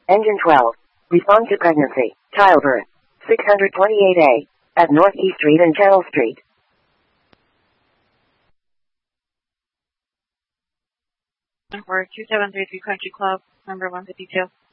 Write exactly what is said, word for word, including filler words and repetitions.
Engine twelve. Respond to pregnancy, childbirth. six twenty-eight A. At Northeast Street and Channel Street. We're two seven three three Country Club, number one, the detail.